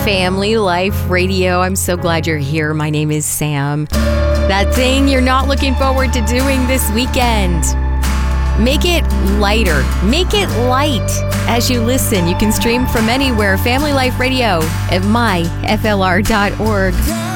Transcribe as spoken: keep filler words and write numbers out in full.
Family Life Radio. I'm so glad you're here. My name is Sam. That thing you're not looking forward to doing this weekend. Make it lighter. Make it light as you listen. You can stream from anywhere. Family Life Radio at my F L R dot org.